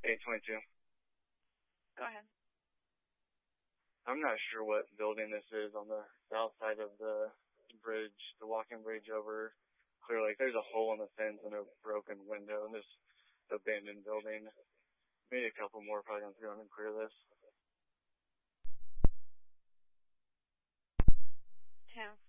822. Go ahead. I'm not sure what building this is on the south side of the bridge, the walking bridge over Clear Lake. There's a hole in the fence and a broken window in this abandoned building. Maybe a couple more probably going to go in and clear this. 10